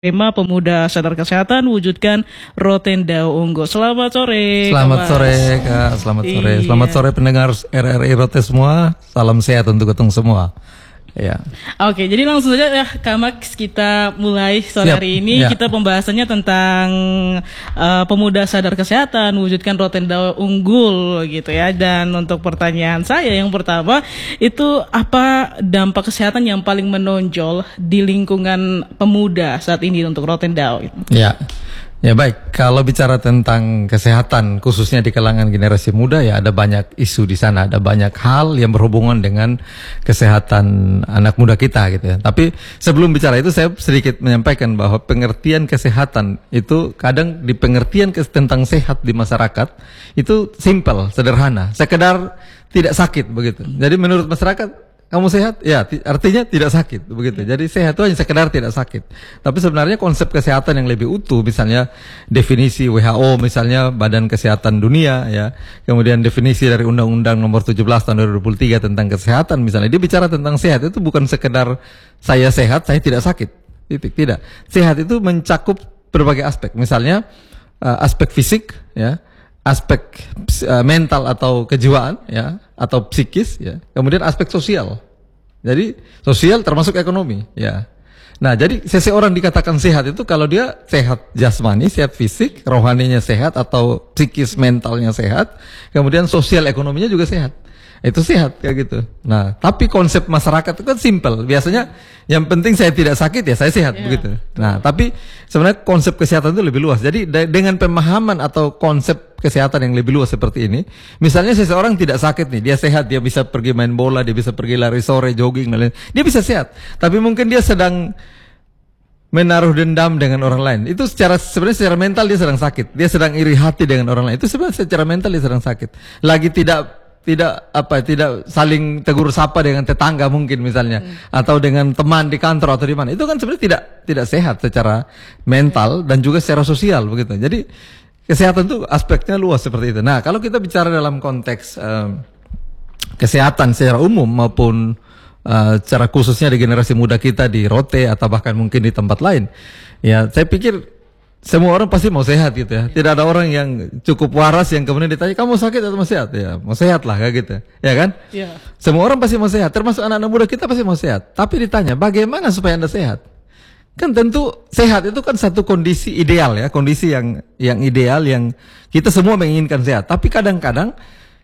Tema Pemuda Sadar Kesehatan wujudkan Rotendao Unggul. Selamat sore. Selamat sore Kak, selamat sore. Iya. Selamat sore pendengar RRI Rote semua. Salam sehat untuk ketemu semua. Ya. Oke, jadi langsung saja ya Kak Max, kita mulai sore Siap. hari ini. Ya. Kita pembahasannya tentang Pemuda Sadar Kesehatan wujudkan Rotendao Unggul gitu ya. Dan untuk pertanyaan saya yang pertama, itu apa dampak kesehatan yang paling menonjol di lingkungan pemuda saat ini untuk Rotendao? Ya. Ya baik, kalau bicara tentang kesehatan khususnya di kalangan generasi muda ya ada banyak isu di sana, ada banyak hal yang berhubungan dengan kesehatan anak muda kita gitu ya. Tapi sebelum bicara itu saya sedikit menyampaikan bahwa pengertian kesehatan itu kadang di pengertian tentang sehat di masyarakat itu simple, sederhana, sekedar tidak sakit begitu. Jadi menurut masyarakat kamu sehat? Ya, artinya tidak sakit, begitu. Jadi sehat itu hanya sekedar tidak sakit. Tapi sebenarnya konsep kesehatan yang lebih utuh, misalnya definisi WHO, misalnya Badan Kesehatan Dunia, ya. Kemudian definisi dari Undang-Undang Nomor 17 Tahun 2023 tentang kesehatan, misalnya dia bicara tentang sehat itu bukan sekedar saya sehat, saya tidak sakit. Tidak. Sehat itu mencakup berbagai aspek. Misalnya aspek fisik, ya. Aspek mental atau kejiwaan ya atau psikis ya, kemudian aspek sosial. Jadi sosial termasuk ekonomi ya. Nah, jadi seseorang dikatakan sehat itu kalau dia sehat jasmani, sehat fisik, rohaninya sehat atau psikis mentalnya sehat, kemudian sosial ekonominya juga sehat. Itu sehat kayak gitu. Nah, tapi konsep masyarakat itu kan simple. Biasanya yang penting saya tidak sakit ya saya sehat begitu. Nah, tapi sebenarnya konsep kesehatan itu lebih luas. Jadi dengan pemahaman atau konsep kesehatan yang lebih luas seperti ini, misalnya seseorang tidak sakit nih, dia sehat, dia bisa pergi main bola, dia bisa pergi lari sore, jogging dan lain-lain. Dia bisa sehat. Tapi mungkin dia sedang menaruh dendam dengan orang lain. Itu sebenarnya secara mental dia sedang sakit. Dia sedang iri hati dengan orang lain. Itu sebenarnya secara mental dia sedang sakit. Lagi tidak saling tegur sapa dengan tetangga mungkin misalnya atau dengan teman di kantor atau di mana. Itu kan sebenarnya tidak sehat secara mental dan juga secara sosial begitu. Jadi kesehatan itu aspeknya luas seperti itu. Nah, kalau kita bicara dalam konteks kesehatan secara umum maupun secara khususnya di generasi muda kita di Rote atau bahkan mungkin di tempat lain, ya saya pikir semua orang pasti mau sehat gitu ya. Tidak ada orang yang cukup waras yang kemudian ditanya kamu sakit atau mau sehat? Ya mau sehat lah kayak gitu, ya kan? Ya. Semua orang pasti mau sehat, termasuk anak-anak muda kita pasti mau sehat. Tapi ditanya bagaimana supaya Anda sehat? Kan tentu sehat itu kan satu kondisi ideal ya, kondisi yang ideal yang kita semua menginginkan sehat. Tapi kadang-kadang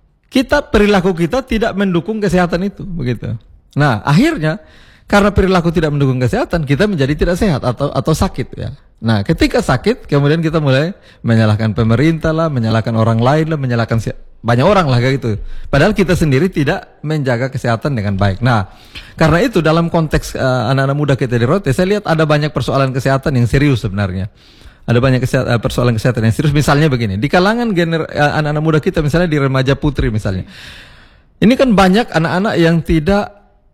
perilaku kita tidak mendukung kesehatan itu, begitu. Nah, akhirnya karena perilaku tidak mendukung kesehatan, kita menjadi tidak sehat atau sakit ya. Nah, ketika sakit, kemudian kita mulai menyalahkan pemerintah lah, menyalahkan orang lain lah, menyalahkan banyak orang lah kayak gitu. Padahal kita sendiri tidak menjaga kesehatan dengan baik. Nah, karena itu dalam konteks anak-anak muda kita di Rote, saya lihat ada banyak persoalan kesehatan yang serius sebenarnya. Ada banyak persoalan kesehatan yang serius. Misalnya begini, di kalangan anak-anak muda kita, misalnya di remaja putri misalnya. Ini kan banyak anak-anak yang tidak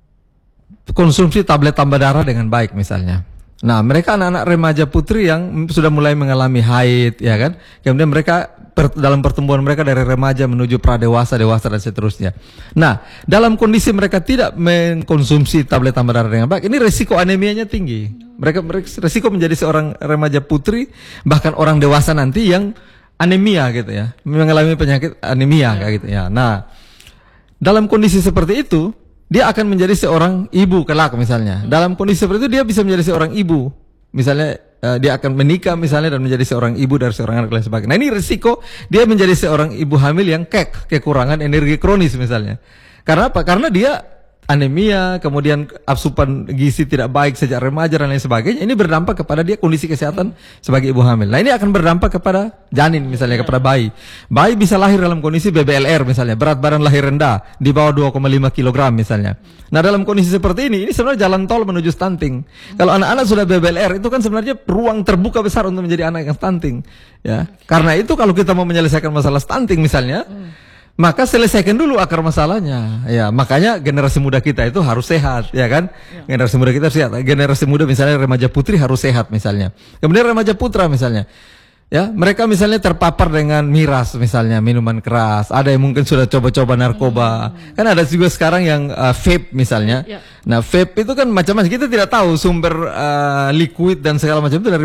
konsumsi tablet tambah darah dengan baik misalnya. Nah, mereka anak-anak remaja putri yang sudah mulai mengalami haid, ya kan? Kemudian mereka dalam pertumbuhan mereka dari remaja menuju pradewasa, dewasa dan seterusnya. Nah, dalam kondisi mereka tidak mengkonsumsi tablet tambah darah dengan baik, ini resiko anemianya tinggi. Mereka resiko menjadi seorang remaja putri, bahkan orang dewasa nanti yang anemia gitu ya, mengalami penyakit anemia kayak gitu ya. Nah, dalam kondisi seperti itu dia akan menjadi seorang ibu kelak misalnya. Dalam kondisi seperti itu dia bisa menjadi seorang ibu. Misalnya dia akan menikah misalnya dan menjadi seorang ibu dari seorang anak dan sebagainya. Nah, ini risiko dia menjadi seorang ibu hamil yang kekurangan energi kronis misalnya. Karena apa? Karena dia anemia, kemudian asupan gizi tidak baik sejak remaja dan lain sebagainya. Ini berdampak kepada dia kondisi kesehatan sebagai ibu hamil. Nah, ini akan berdampak kepada janin misalnya, kepada bayi. Bayi bisa lahir dalam kondisi BBLR misalnya, berat badan lahir rendah di bawah 2,5 kg misalnya. Nah, dalam kondisi seperti ini sebenarnya jalan tol menuju stunting. Kalau anak-anak sudah BBLR itu kan sebenarnya ruang terbuka besar untuk menjadi anak yang stunting, ya. Karena itu kalau kita mau menyelesaikan masalah stunting misalnya, maka selesaikan dulu akar masalahnya. Ya, makanya generasi muda kita itu harus sehat, ya kan? Ya. Generasi muda kita harus sehat. Generasi muda misalnya remaja putri harus sehat misalnya. Kemudian remaja putra misalnya. Ya, mereka misalnya terpapar dengan miras misalnya, minuman keras. Ada yang mungkin sudah coba-coba narkoba. Kan ada juga sekarang yang vape misalnya. Ya. Nah, vape itu kan macam-macam. Kita tidak tahu sumber liquid dan segala macam itu dari